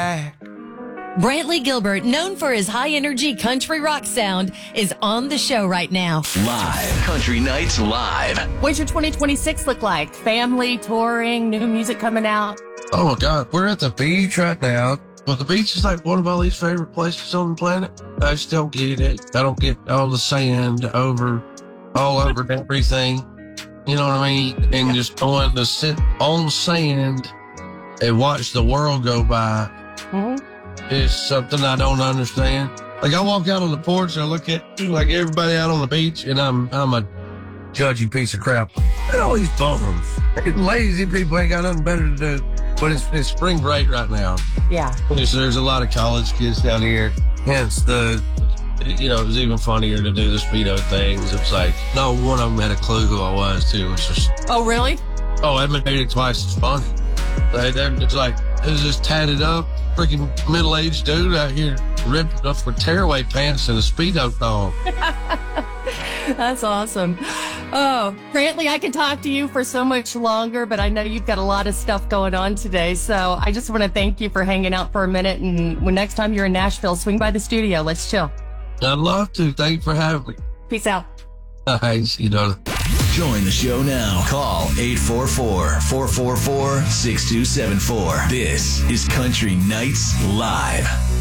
back. Brantley Gilbert, known for his high-energy country rock sound, is on the show right now. Live. Country Nights Live. What's your 2026 look like? Family, touring, new music coming out? Oh my God, we're at the beach right now. Well, the beach is like one of my least favorite places on the planet. I just don't get it. I don't get all the sand all over everything. You know what I mean? And just going to sit on sand and watch the world go by. Mm-hmm. Is something I don't understand. Like I walk out on the porch and I look at like everybody out on the beach, and I'm a judgy piece of crap. And all these bums, lazy people ain't got nothing better to do. But it's spring break right now. Yeah. There's a lot of college kids down here. Hence it was even funnier to do the Speedo things. It's like no one of them had a clue who I was too. It's just Oh, really? that made it twice as funny. It's like there's this tatted up freaking middle-aged dude out here ripped up for tearaway pants and a Speedo thong. That's awesome. Oh, Brantley, I can talk to you for so much longer, but I know you've got a lot of stuff going on today. So I just want to thank you for hanging out for a minute. And when next time you're in Nashville, swing by the studio. Let's chill. I'd love to. Thank you for having me. Peace out. Hi, you know. Join the show now. Call 844-444-6274. This is Country Nights Live.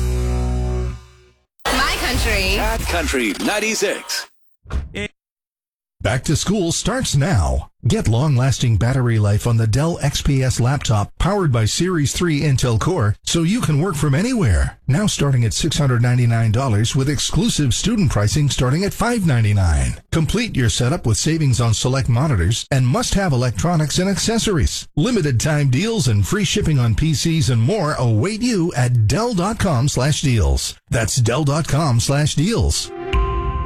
My country. Country 96. Back to school starts now. Get long-lasting battery life on the Dell XPS laptop powered by Series 3 Intel Core so you can work from anywhere. Now starting at $699 with exclusive student pricing starting at $599. Complete your setup with savings on select monitors and must-have electronics and accessories. Limited time deals and free shipping on PCs and more await you at Dell.com/deals. That's Dell.com/deals.